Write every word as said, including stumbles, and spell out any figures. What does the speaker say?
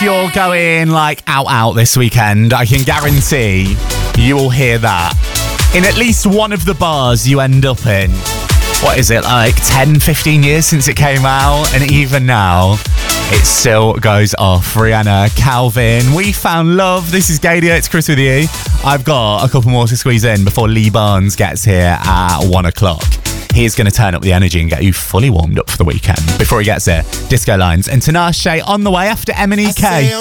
you're going like out out this weekend, I can guarantee you will hear that in at least one of the bars you end up in. What is it, like ten, fifteen years since it came out? And even now, it still goes off. Rihanna, Calvin, We Found Love. This is Gadia, it's Chris with you. I've got a couple more to squeeze in before Lee Barnes gets here at one o'clock. He's going to turn up the energy and get you fully warmed up for the weekend. Before he gets here, Disco Lines and Tinashe on the way after M and E K.